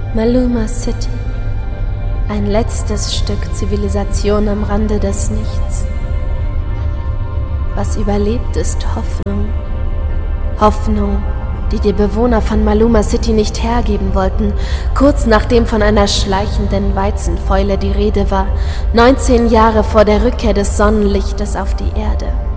Maluma City. Ein letztes Stück Zivilisation am Rande des Nichts. Was überlebt, ist Hoffnung. Hoffnung, die die Bewohner von Maluma City nicht hergeben wollten, kurz nachdem von einer schleichenden Weizenfäule die Rede war, 19 Jahre vor der Rückkehr des Sonnenlichtes auf die Erde.